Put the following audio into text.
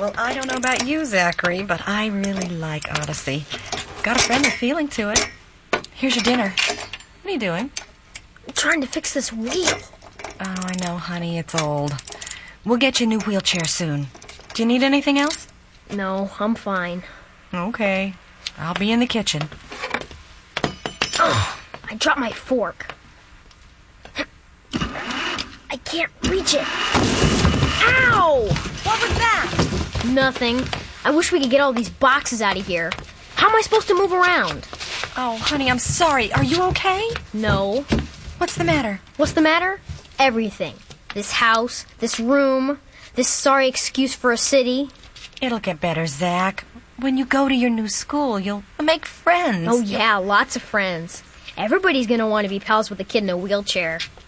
Well, I don't know about you, Zachary, but I really like Odyssey. Got a friendly feeling to it. Here's your dinner. What are you doing? I'm trying to fix this wheel. Oh, I know, honey. It's old. We'll get you a new wheelchair soon. Do you need anything else? No, I'm fine. Okay. I'll be in the kitchen. Oh, I dropped my fork. I can't reach it. Ow! What was that? Nothing. I wish we could get all these boxes out of here. How am I supposed to move around? Oh, honey, I'm sorry. Are you okay? No. What's the matter? What's the matter? Everything. This house, this room, this sorry excuse for a city. It'll get better, Zach. When you go to your new school, you'll make friends. Oh, yeah, lots of friends. Everybody's going to want to be pals with a kid in a wheelchair.